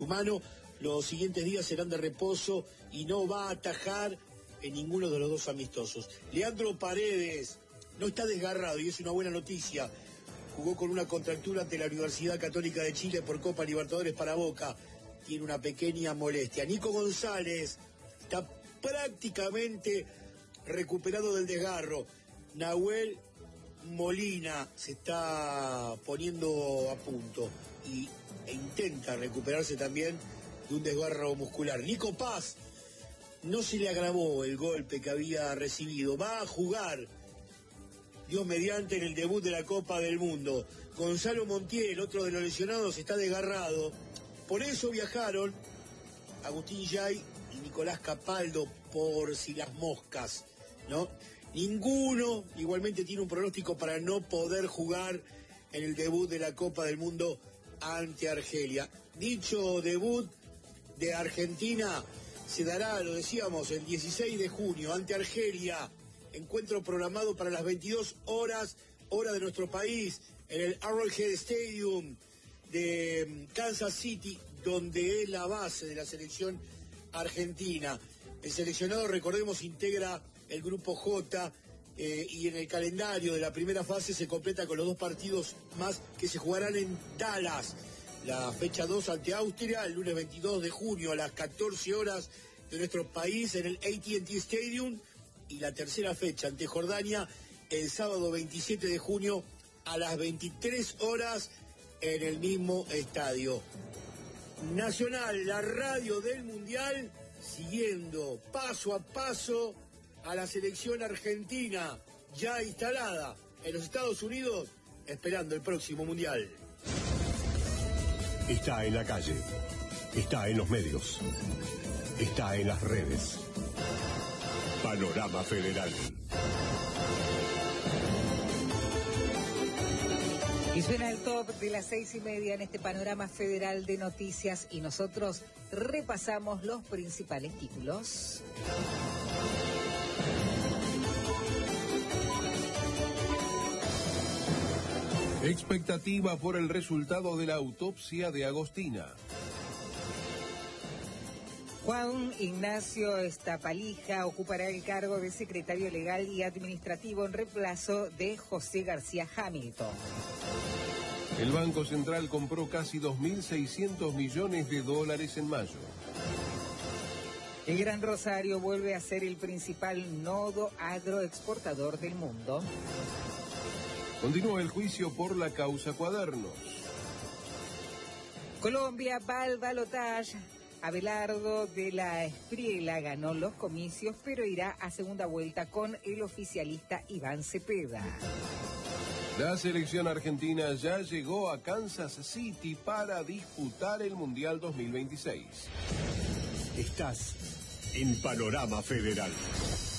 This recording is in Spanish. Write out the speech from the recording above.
hermano. Los siguientes días serán de reposo y no va a atajar en ninguno de los dos amistosos. Leandro Paredes no está desgarrado y es una buena noticia. Jugó con una contractura ante la Universidad Católica de Chile por Copa Libertadores para Boca. Tiene una pequeña molestia. Nico González está prácticamente recuperado del desgarro. Nahuel Molina se está poniendo a punto e intenta recuperarse también de un desgarro muscular. Nico Paz no se le agravó el golpe que había recibido. Va a jugar, Dios mediante, en el debut de la Copa del Mundo. Gonzalo Montiel, otro de los lesionados, está desgarrado. Por eso viajaron Agustín Yay y Nicolás Capaldo, por si las moscas, ¿no? Ninguno igualmente tiene un pronóstico para no poder jugar en el debut de la Copa del Mundo ante Argelia. Dicho debut de Argentina se dará, lo decíamos, el 16 de junio ante Argelia. Encuentro programado para las 22 horas, hora de nuestro país, en el Arrowhead Stadium de Kansas City, donde es la base de la selección argentina. El seleccionado, recordemos, integra el grupo J y en el calendario de la primera fase se completa con los 2 partidos más que se jugarán en Dallas. La fecha 2 ante Austria, el lunes 22 de junio a las 14 horas de nuestro país en el AT&T Stadium. Y la tercera fecha ante Jordania, el sábado 27 de junio a las 23 horas en el mismo estadio. Nacional, la radio del Mundial, siguiendo paso a paso a la selección argentina, ya instalada en los Estados Unidos, esperando el próximo Mundial. Está en la calle, está en los medios, está en las redes. Panorama Federal. Y suena el top de las 6:30 en este Panorama Federal de Noticias y nosotros repasamos los principales títulos. Expectativa por el resultado de la autopsia de Agostina. Juan Ignacio Estapalija ocupará el cargo de secretario legal y administrativo en reemplazo de José García Hamilton. El Banco Central compró casi 2.600 millones de dólares en mayo. El Gran Rosario vuelve a ser el principal nodo agroexportador del mundo. Continúa el juicio por la causa Cuadernos. Colombia va al balotaje. Abelardo de la Espriela ganó los comicios, pero irá a segunda vuelta con el oficialista Iván Cepeda. La selección argentina ya llegó a Kansas City para disputar el Mundial 2026. Estás en Panorama Federal.